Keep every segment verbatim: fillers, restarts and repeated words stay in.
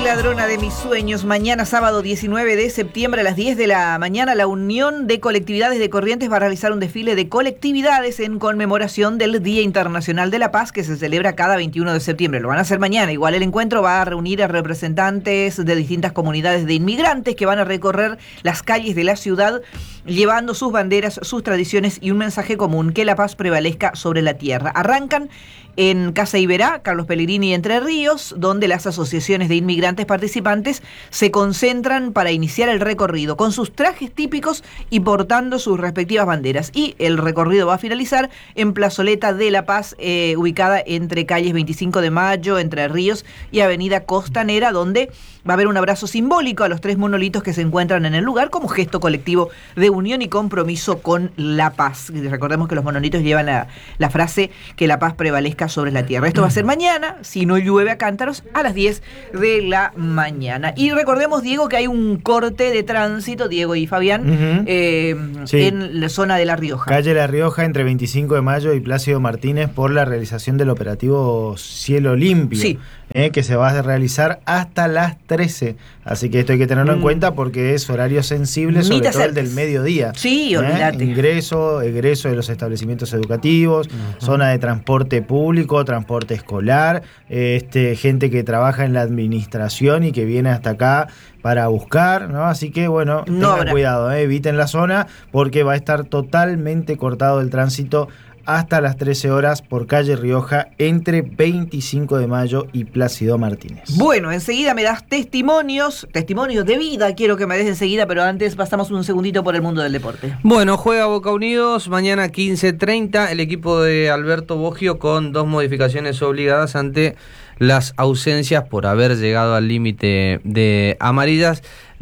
ladrona de mis sueños. Mañana, sábado diecinueve de septiembre a las diez de la mañana, la Unión de Colectividades de Corrientes va a realizar un desfile de colectividades en conmemoración del Día Internacional de la Paz, que se celebra cada veintiuno de septiembre. Lo van a hacer mañana. Igual el encuentro va a reunir a representantes de distintas comunidades de inmigrantes que van a recorrer las calles de la ciudad llevando sus banderas, sus tradiciones y un mensaje común: que la paz prevalezca sobre la tierra. Arrancan en Casa Iberá, Carlos Pellegrini, Entre Ríos, donde las asociaciones de inmigrantes participantes se concentran para iniciar el recorrido con sus trajes típicos y portando sus respectivas banderas. Y el recorrido va a finalizar en Plazoleta de La Paz, eh, ubicada entre calles veinticinco de mayo, Entre Ríos y Avenida Costanera, donde va a haber un abrazo simbólico a los tres monolitos que se encuentran en el lugar como gesto colectivo de unión y compromiso con la paz. Recordemos que los monolitos llevan la, la frase que la paz prevalezca sobre la tierra. Esto va a ser mañana, si no llueve a cántaros, a las diez de la mañana. Y recordemos, Diego, que hay un corte de tránsito, Diego y Fabián, uh-huh. eh, sí. en la zona de La Rioja. Calle La Rioja, entre veinticinco de mayo y Plácido Martínez, por la realización del operativo Cielo Limpio, sí. eh, que se va a realizar hasta las trece. Así que esto hay que tenerlo mm. en cuenta porque es horario sensible, sobre todo acercas. El del mediodía. Sí, ¿eh? olvídate. Ingreso, egreso de los establecimientos educativos, uh-huh. zona de transporte público, transporte escolar, este, gente que trabaja en la administración y que viene hasta acá para buscar, ¿no? Así que, bueno, no tengan cuidado, ¿eh? Eviten la zona porque va a estar totalmente cortado el tránsito hasta las trece horas por calle Rioja entre veinticinco de mayo y Plácido Martínez. Bueno, enseguida me das testimonios, testimonios de vida, quiero que me des enseguida, pero antes pasamos un segundito por el mundo del deporte. Bueno, juega Boca Unidos mañana quince treinta, el equipo de Alberto Boggio con dos modificaciones obligadas ante las ausencias por haber llegado al límite de amarillas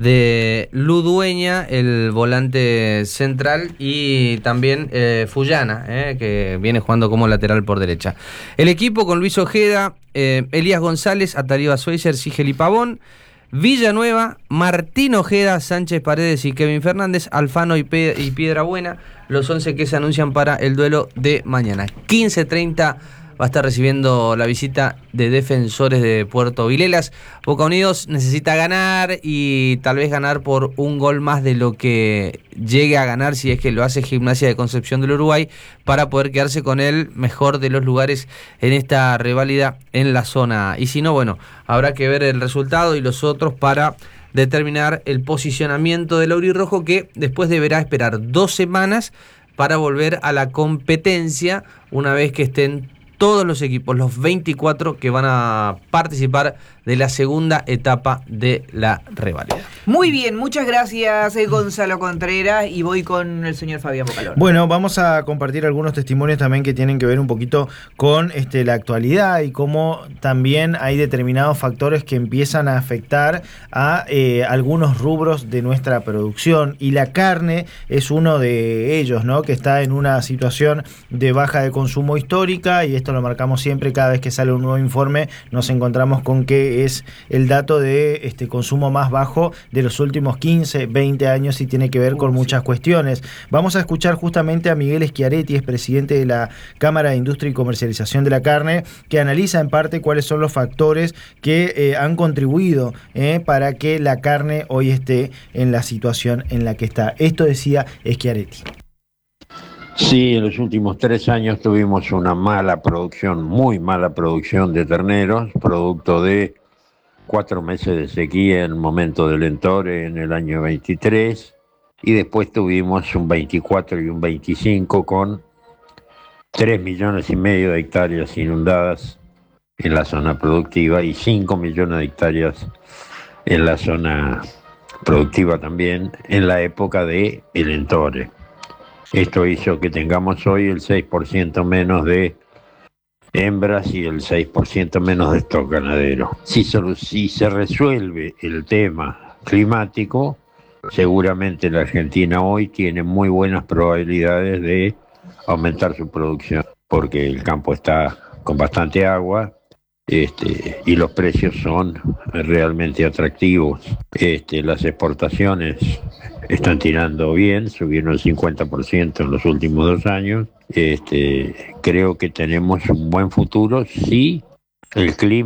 de Ludueña, el volante central, y también eh, Fullana, eh, que viene jugando como lateral por derecha. El equipo con Luis Ojeda, eh, Elías González, Ataliba Schweizer, Sigel y Pavón, Villanueva, Martín Ojeda, Sánchez Paredes y Kevin Fernández, Alfano y, Pe- y Piedrabuena, los once que se anuncian para el duelo de mañana. quince treinta va a estar recibiendo la visita de Defensores de Puerto Vilelas. Boca Unidos necesita ganar y tal vez ganar por un gol más de lo que llegue a ganar si es que lo hace Gimnasia de Concepción del Uruguay, para poder quedarse con el mejor de los lugares en esta reválida en la zona. Y si no, bueno, habrá que ver el resultado y los otros para determinar el posicionamiento del aurirrojo, que después deberá esperar dos semanas para volver a la competencia una vez que estén todos los equipos, los veinticuatro que van a participar de la segunda etapa de la reválida. Muy bien, muchas gracias, eh, Gonzalo Contreras, y voy con el señor Fabián Bocalón. Bueno, vamos a compartir algunos testimonios también que tienen que ver un poquito con este, la actualidad y cómo también hay determinados factores que empiezan a afectar a eh, algunos rubros de nuestra producción, y la carne es uno de ellos, ¿no? Que está en una situación de baja de consumo histórica, y esto lo marcamos siempre cada vez que sale un nuevo informe. Nos encontramos con que es el dato de este consumo más bajo de los últimos quince, veinte años, y tiene que ver con muchas cuestiones. Vamos a escuchar justamente a Miguel Schiaretti, es presidente de la Cámara de Industria y Comercialización de la Carne, que analiza en parte cuáles son los factores que eh, han contribuido eh, para que la carne hoy esté en la situación en la que está. Esto decía Schiaretti. Sí, en los últimos tres años tuvimos una mala producción, muy mala producción de terneros, producto de cuatro meses de sequía en el momento del Entore en el año veintitrés, y después tuvimos un veinticuatro y un veinticinco con tres millones y medio de hectáreas inundadas en la zona productiva y cinco millones de hectáreas en la zona productiva también en la época de el Entore. Esto hizo que tengamos hoy el seis por ciento menos de hembras y el seis por ciento menos de stock ganadero. Si se, si se resuelve el tema climático, seguramente la Argentina hoy tiene muy buenas probabilidades de aumentar su producción, porque el campo está con bastante agua, este, y los precios son realmente atractivos. Este, las exportaciones están tirando bien, subieron el cincuenta por ciento en los últimos dos años. Este, creo que tenemos un buen futuro si el clima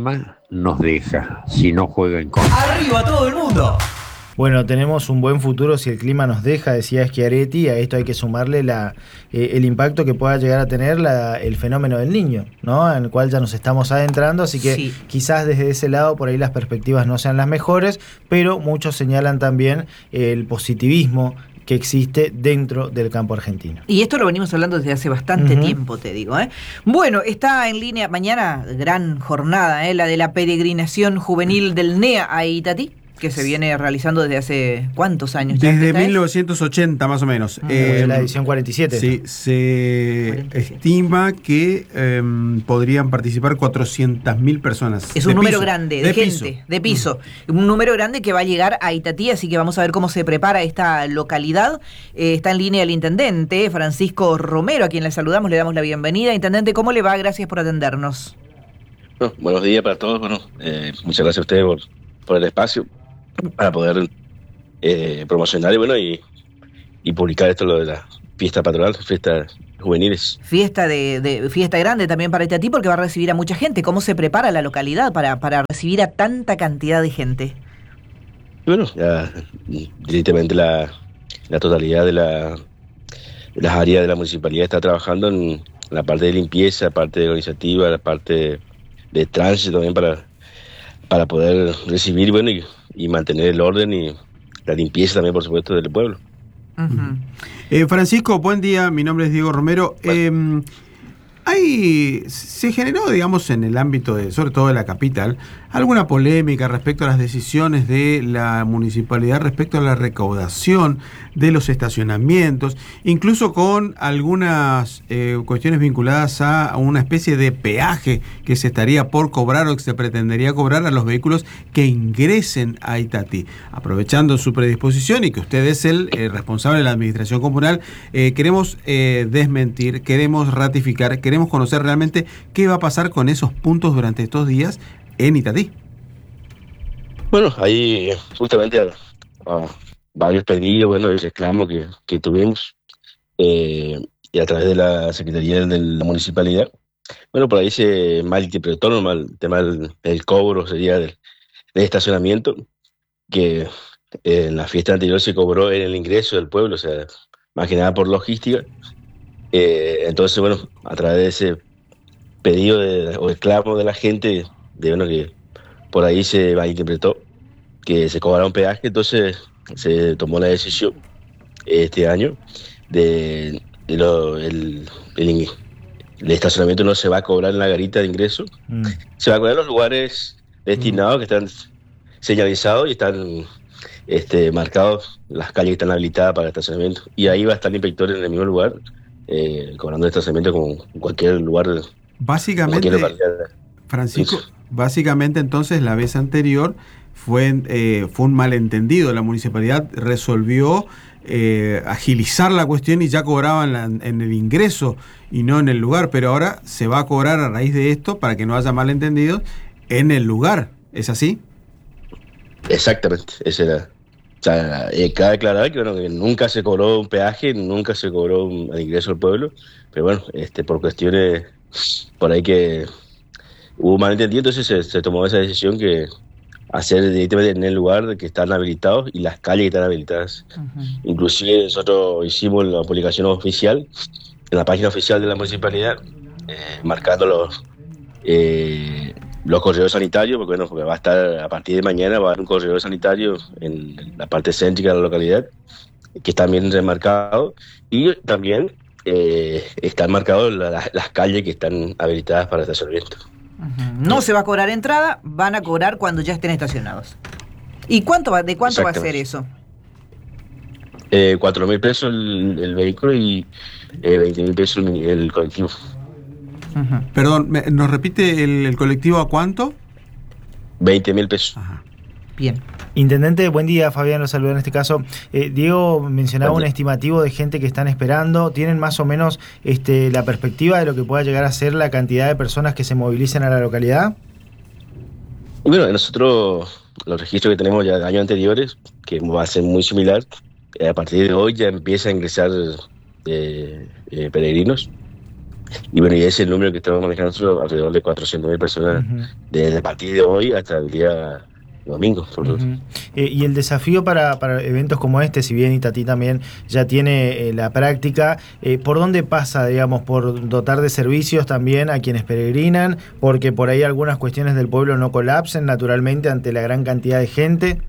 nos deja si no juega en contra. ¡Arriba todo el mundo! Bueno, tenemos un buen futuro si el clima nos deja, decía Schiaretti. A esto hay que sumarle la, eh, el impacto que pueda llegar a tener la, el fenómeno del Niño, ¿no? En el cual ya nos estamos adentrando, así que sí, quizás desde ese lado por ahí las perspectivas no sean las mejores, pero muchos señalan también eh, el positivismo que existe dentro del campo argentino. Y esto lo venimos hablando desde hace bastante uh-huh. tiempo, te digo, ¿eh? Bueno, está en línea mañana, gran jornada, ¿eh? La de la peregrinación juvenil del N E A a Itatí, que se viene realizando desde hace ¿cuántos años? Desde mil novecientos ochenta más o menos. Ah, eh, la edición cuarenta y siete. Sí, se cuarenta y siete. Estima que eh, podrían participar cuatrocientas mil personas. Es un número piso, grande de, de gente, piso. de piso. Mm. Un número grande que va a llegar a Itatí, así que vamos a ver cómo se prepara esta localidad. Eh, está en línea el intendente Francisco Romero, a quien le saludamos, le damos la bienvenida. Intendente, ¿cómo le va? Gracias por atendernos. Bueno, buenos días para todos. Bueno, eh, muchas gracias a ustedes por, por el espacio para poder eh, promocionar y bueno y, y publicar esto, lo de la fiesta patronal, fiestas juveniles. Fiesta de, de fiesta grande también para Itatí, porque va a recibir a mucha gente. ¿Cómo se prepara la localidad para, para recibir a tanta cantidad de gente? Bueno, ya directamente la, la totalidad de, la, de las áreas de la municipalidad está trabajando en la parte de limpieza, la parte organizativa, la parte de tránsito también para, para poder recibir bueno y y mantener el orden y la limpieza también, por supuesto, del pueblo. Uh-huh. eh, Francisco, buen día, mi nombre es Diego Romero. Bueno. Eh, hay, se generó, digamos, en el ámbito de, sobre todo de la capital, alguna polémica respecto a las decisiones de la municipalidad respecto a la recaudación de los estacionamientos, incluso con algunas eh, cuestiones vinculadas a una especie de peaje que se estaría por cobrar o que se pretendería cobrar a los vehículos que ingresen a Itatí. Aprovechando su predisposición y que usted es el eh, responsable de la administración comunal, eh, queremos eh, desmentir, queremos ratificar, queremos conocer realmente qué va a pasar con esos puntos durante estos días en Itatí. Bueno, ahí justamente a, a varios pedidos, bueno, y reclamos que, que tuvimos eh, y a través de la Secretaría de la Municipalidad, bueno, por ahí se malinterpretó ¿no? el tema del, del cobro, sería del, del estacionamiento, que eh, en la fiesta anterior se cobró en el ingreso del pueblo, o sea, más que nada por logística. Eh, entonces, bueno, a través de ese pedido de, o reclamo de la gente, de bueno que por ahí se malinterpretó que se cobrara un peaje, entonces se tomó la decisión este año de, de lo, el, el, el estacionamiento no se va a cobrar en la garita de ingreso, mm. se va a cobrar en los lugares destinados mm. que están señalizados y están este, marcados, las calles que están habilitadas para el estacionamiento, y ahí va a estar el inspector en el mismo lugar eh, cobrando el estacionamiento como en cualquier lugar. Básicamente, Francisco, sí. básicamente entonces la vez anterior fue, eh, fue un malentendido. La municipalidad resolvió eh, agilizar la cuestión y ya cobraban la, en el ingreso y no en el lugar, pero ahora se va a cobrar a raíz de esto, para que no haya malentendidos, en el lugar. ¿Es así? Exactamente, esa era. O sea, eh, cabe aclarar que, bueno, que nunca se cobró un peaje, nunca se cobró un, el ingreso al pueblo, pero bueno, este, por cuestiones por ahí que hubo malentendido, entonces se, se tomó esa decisión que hacer directamente en el lugar que están habilitados y las calles que están habilitadas. Uh-huh. Inclusive nosotros hicimos la publicación oficial en la página oficial de la municipalidad, eh, marcando los eh, los corredores sanitarios, porque bueno, porque va a estar a partir de mañana va a haber un corredor sanitario en la parte céntrica de la localidad, que está bien remarcado, y también eh, están marcados la, las calles que están habilitadas para estacionamiento. Uh-huh. No se va a cobrar entrada, van a cobrar cuando ya estén estacionados. ¿Y cuánto va, de cuánto va a ser eso? Eh, cuatro mil pesos el, el vehículo y eh, veinte mil pesos el, el colectivo. Uh-huh. Perdón, ¿nos repite el, el colectivo a cuánto? veinte mil pesos. Ajá. Bien. Intendente, buen día, Fabián lo saluda en este caso. Eh, Diego mencionaba un estimativo de gente que están esperando. ¿Tienen más o menos este, la perspectiva de lo que pueda llegar a ser la cantidad de personas que se movilicen a la localidad? Bueno, nosotros los registros que tenemos ya de años anteriores, que va a ser muy similar, a partir de hoy ya empieza a ingresar eh, eh, peregrinos. Y bueno, y ese es el número que estamos manejando nosotros, alrededor de cuatrocientas mil personas, uh-huh. desde a partir de hoy hasta el día domingo. Uh-huh. eh, y el desafío para, para eventos como este, si bien Itatí también ya tiene eh, la práctica, eh, ¿por dónde pasa, digamos, por dotar de servicios también a quienes peregrinan? Porque por ahí algunas cuestiones del pueblo no colapsen naturalmente ante la gran cantidad de gente.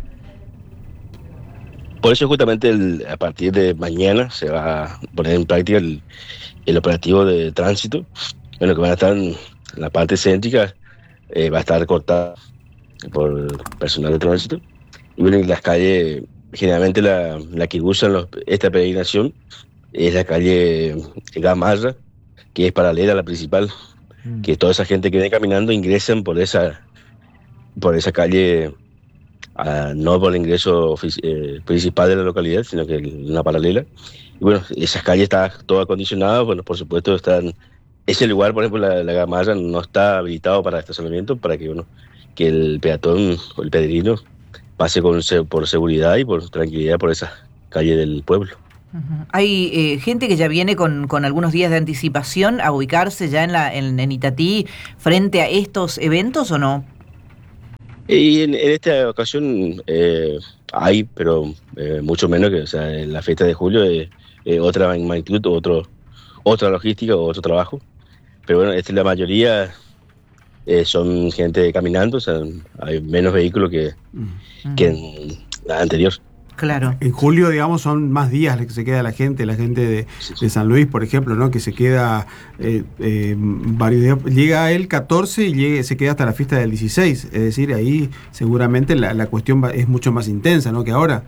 Por eso justamente el, a partir de mañana se va a poner en práctica el, el operativo de tránsito. Bueno, que van a estar en la parte céntrica, eh, va a estar cortada por personal de tránsito. Y bueno, en las calles, generalmente la, la que usan los, esta peregrinación es la calle Gamarra, que es paralela a la principal, mm. que toda esa gente que viene caminando ingresan por esa, por esa calle. Uh, no por el ingreso eh, principal de la localidad, sino que una paralela. Y bueno, esas calles están todas acondicionadas, bueno, por supuesto están, ese lugar, por ejemplo, la, la Gamarra no está habilitado para estacionamiento, para que bueno, que el peatón o el peregrino pase con, por seguridad y por tranquilidad por esa calle del pueblo. Uh-huh. ¿Hay eh, gente que ya viene con, con algunos días de anticipación a ubicarse ya en, la, en, en Itatí frente a estos eventos o no? Y en, en esta ocasión eh, hay, pero eh, mucho menos que, o sea, la fiesta de julio es eh, otra magnitud, otro, otra logística, otro trabajo. Pero bueno, este, la mayoría eh, son gente caminando, o sea, hay menos vehículos que, mm. que en la anterior. Claro. En julio, digamos, son más días que se queda la gente, la gente de, sí, sí. de San Luis, por ejemplo, ¿no? Que se queda eh, eh, varios días. Llega el catorce y llega, se queda hasta la fiesta del dieciséis. Es decir, ahí seguramente la, la cuestión va, es mucho más intensa, ¿no? Que ahora.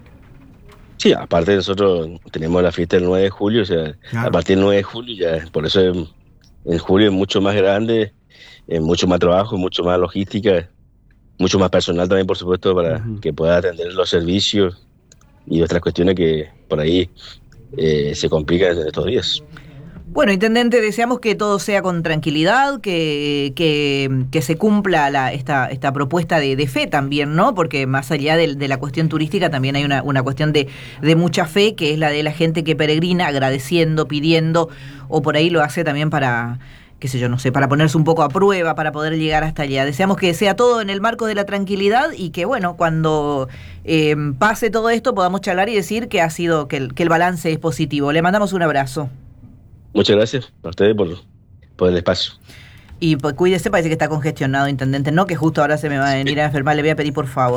Sí, aparte nosotros tenemos la fiesta del nueve de julio, o sea, claro. a partir del nueve de julio ya, por eso en, en julio es mucho más grande, es mucho más trabajo, mucho más logística, mucho más personal también, por supuesto, para uh-huh. que pueda atender los servicios y otras cuestiones que por ahí eh, se complican en estos días. Bueno, intendente, deseamos que todo sea con tranquilidad, que, que, que se cumpla la, esta, esta propuesta de, de fe también, ¿no? Porque más allá de, de la cuestión turística también hay una, una cuestión de, de mucha fe, que es la de la gente que peregrina agradeciendo, pidiendo, o por ahí lo hace también para, qué sé yo, no sé, para ponerse un poco a prueba, para poder llegar hasta allá. Deseamos que sea todo en el marco de la tranquilidad y que, bueno, cuando eh, pase todo esto podamos charlar y decir que ha sido, que el, que el balance es positivo. Le mandamos un abrazo. Muchas gracias a ustedes por, por el espacio. Y pues cuídese, parece que está congestionado, intendente, no que justo ahora se me va a venir a enfermar, le voy a pedir por favor.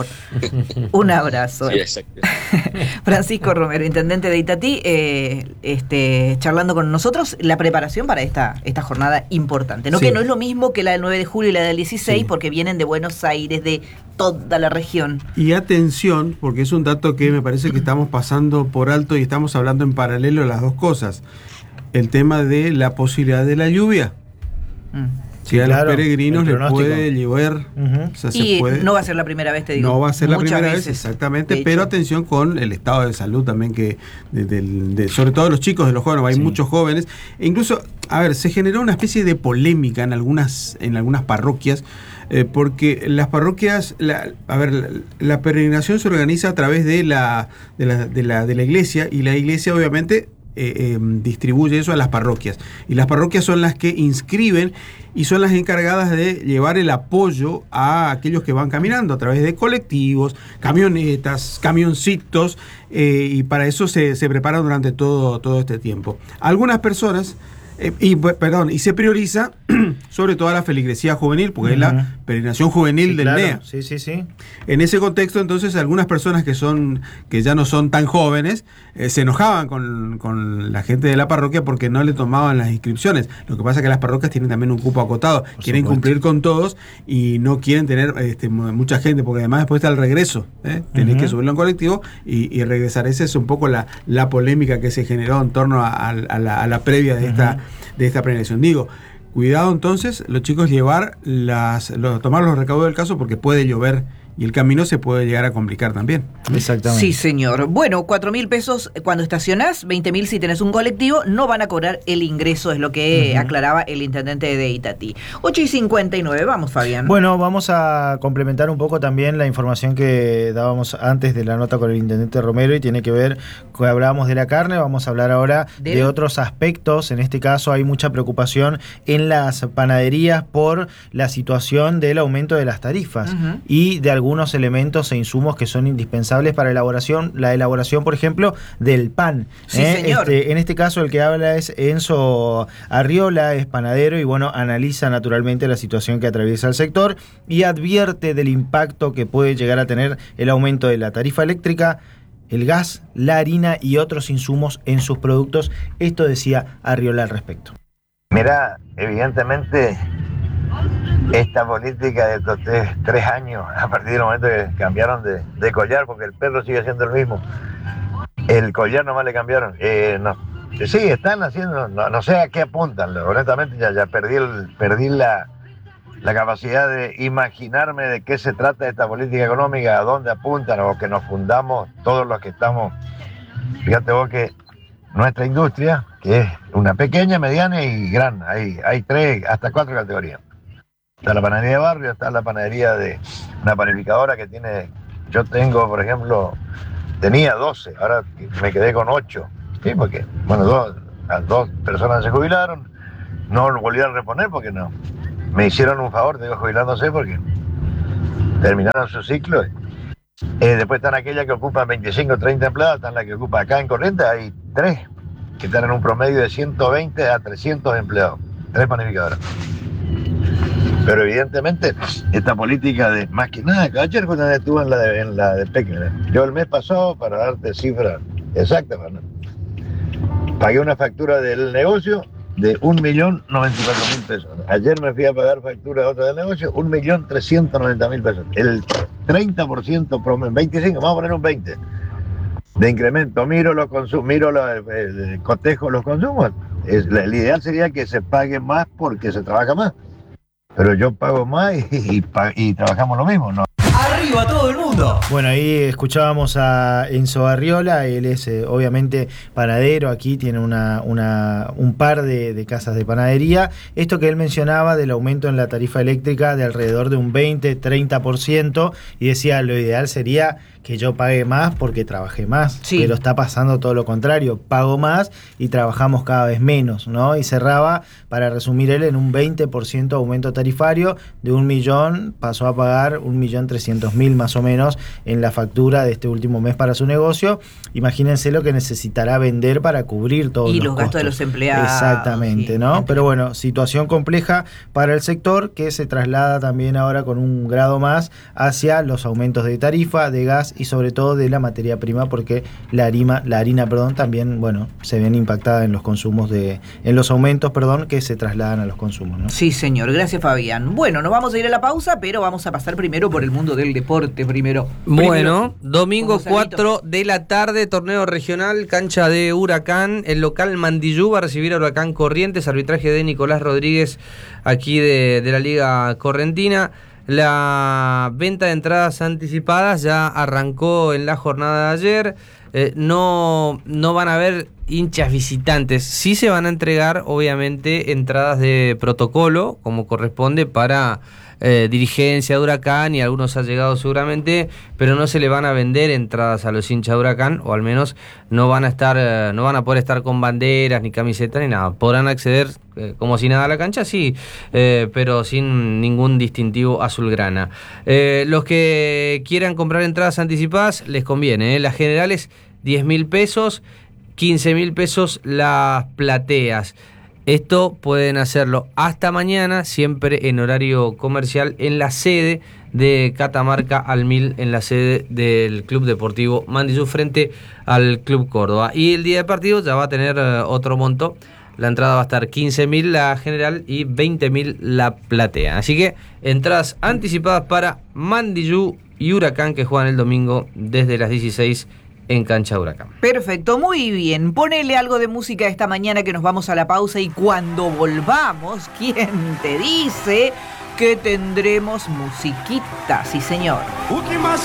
Un abrazo. Sí, exacto. Francisco Romero, intendente de Itatí, eh, este, charlando con nosotros la preparación para esta, esta jornada importante, ¿no? Sí. Que no es lo mismo que la del nueve de julio y la del dieciséis, sí. porque vienen de Buenos Aires, de toda la región. Y atención, porque es un dato que me parece que estamos pasando por alto y estamos hablando en paralelo de las dos cosas. El tema de la posibilidad de la lluvia. Mm. Si sí, a claro, los peregrinos les puede llover. Uh-huh. O sea, y se puede, no va a ser la primera vez, te digo. No va a ser la primera veces, vez, exactamente. Pero atención con el estado de salud también, que de, de, de, sobre todo los chicos, de los jóvenes, hay sí. muchos jóvenes. E incluso, a ver, se generó una especie de polémica en algunas, en algunas parroquias, eh, porque las parroquias, la, a ver, la, la peregrinación se organiza a través de la, de la, de la, de la iglesia, y la iglesia obviamente Eh, eh, distribuye eso a las parroquias, y las parroquias son las que inscriben y son las encargadas de llevar el apoyo a aquellos que van caminando a través de colectivos, camionetas, camioncitos, eh, y para eso se, se preparan durante todo, todo este tiempo. Algunas personas Eh, y perdón, y se prioriza sobre todo a la feligresía juvenil, porque uh-huh. es la peregrinación juvenil sí, del claro. N E A. Sí, sí, sí. En ese contexto, entonces, algunas personas que son que ya no son tan jóvenes eh, se enojaban con, con la gente de la parroquia porque no le tomaban las inscripciones. Lo que pasa es que las parroquias tienen también un cupo acotado, Por quieren supuesto. cumplir con todos y no quieren tener este, mucha gente, porque además después está el regreso, ¿eh? Tenés uh-huh. que subirlo en colectivo y, y regresar. Esa es un poco la, la polémica que se generó en torno a, a, a, la, a la previa de uh-huh. esta de esta peregrinación. Digo, cuidado entonces, los chicos llevar las, los, tomar los recaudos del caso, porque puede llover y el camino se puede llegar a complicar también. Exactamente. Sí, señor. Bueno, cuatro mil pesos cuando estacionás, veinte mil si tenés un colectivo, no van a cobrar el ingreso, es lo que uh-huh. aclaraba el intendente de Itatí. ocho y cincuenta y nueve, vamos, Fabián. Bueno, vamos a complementar un poco también la información que dábamos antes de la nota con el intendente Romero y tiene que ver, que hablábamos de la carne, vamos a hablar ahora de, de otros aspectos. En este caso hay mucha preocupación en las panaderías por la situación del aumento de las tarifas uh-huh. y de algunos algunos elementos e insumos que son indispensables para elaboración, la elaboración, por ejemplo, del pan. Sí, ¿eh? señor. Este, en este caso el que habla es Enzo Arriola, es panadero y bueno, analiza naturalmente la situación que atraviesa el sector y advierte del impacto que puede llegar a tener el aumento de la tarifa eléctrica, el gas, la harina y otros insumos en sus productos. Esto decía Arriola al respecto. Mirá, evidentemente esta política de estos tres, tres años, a partir del momento que cambiaron de, de collar, porque el perro sigue siendo el mismo, el collar nomás le cambiaron. Eh, no, sí, están haciendo, no, no sé a qué apuntan, honestamente ya, ya perdí, el, perdí la, la capacidad de imaginarme de qué se trata esta política económica, a dónde apuntan o que nos fundamos todos los que estamos. Fíjate vos que nuestra industria, que es una pequeña, mediana y gran, hay, hay tres, hasta cuatro categorías. Está la panadería de barrio, está la panadería de una panificadora que tiene, yo tengo, por ejemplo, tenía doce, ahora me quedé con ocho, ¿sí? Porque, bueno, dos, las dos personas se jubilaron, no lo volvieron a reponer porque no, me hicieron un favor, digo, jubilándose porque terminaron su ciclo. Eh, después están aquellas que ocupan veinticinco o treinta empleados, están las que ocupan acá en Corrientes, hay tres que están en un promedio de ciento veinte a trescientos empleados, tres panificadoras. Pero evidentemente esta política de, más que nada, ayer cuando estuve en la de, en la de Peque, yo el mes pasado, para darte cifras exactas, ¿no? Pagué una factura del negocio de un millón noventa y cuatro mil pesos. Ayer me fui a pagar factura de otra del negocio, un millón trescientos noventa mil pesos. El treinta por ciento, veinticinco, vamos a poner un veinte de incremento. Miro los consumos, miro los, eh, cotejo los consumos. Es, el ideal sería que se pague más porque se trabaja más. Pero yo pago más y, y, y trabajamos lo mismo, ¿no? ¡Arriba todo el mundo! Bueno, ahí escuchábamos a Enzo Arriola, él es eh, obviamente panadero, aquí tiene una, una, un par de, de casas de panadería. Esto que él mencionaba del aumento en la tarifa eléctrica de alrededor de un veinte, treinta por ciento y decía lo ideal sería que yo pague más porque trabajé más, sí. Pero está pasando todo lo contrario, pago más y trabajamos cada vez menos, ¿no? Y cerraba, para resumir él, en un veinte por ciento aumento tarifario, de un millón pasó a pagar un millón trescientos mil más o menos en la factura de este último mes para su negocio. Imagínense lo que necesitará vender para cubrir todos y los, los gastos costos de los empleados. Exactamente, sí. ¿No? Pero bueno, situación compleja para el sector que se traslada también ahora con un grado más hacia los aumentos de tarifa, de gas y sobre todo de la materia prima, porque la harina, la harina, perdón, también, bueno, se ven impactada en los consumos de, en los aumentos, perdón, que se trasladan a los consumos, ¿no? Sí, señor, gracias, Fabián. Bueno, nos vamos a ir a la pausa, pero vamos a pasar primero por el mundo del deporte primero. Bueno, primero, domingo cuatro de la tarde, torneo regional, cancha de Huracán, el local Mandillú va a recibir a Huracán Corrientes, arbitraje de Nicolás Rodríguez, aquí de, de la Liga Correntina. La venta de entradas anticipadas ya arrancó en la jornada de ayer. Eh, no, no van a haber hinchas visitantes. Sí se van a entregar, obviamente, entradas de protocolo, como corresponde para eh, dirigencia de Huracán y algunos allegados seguramente, pero no se le van a vender entradas a los hinchas de Huracán, o al menos no van a estar, eh, no van a poder estar con banderas, ni camisetas, ni nada. Podrán acceder eh, como si nada a la cancha, sí, eh, pero sin ningún distintivo azulgrana. Eh, los que quieran comprar entradas anticipadas, les conviene, ¿eh? Las generales, diez mil pesos, quince mil pesos las plateas. Esto pueden hacerlo hasta mañana, siempre en horario comercial, en la sede de Catamarca al Mil, en la sede del Club Deportivo Mandillú frente al Club Córdoba. Y el día de partido ya va a tener uh, otro monto. La entrada va a estar quince mil la general y veinte mil la platea. Así que entradas anticipadas para Mandillú y Huracán, que juegan el domingo desde las dieciséis en cancha Huracán. Perfecto, muy bien. Ponele algo de música esta mañana que nos vamos a la pausa y cuando volvamos, ¿quién te dice? que tendremos musiquita, sí señor. Últimas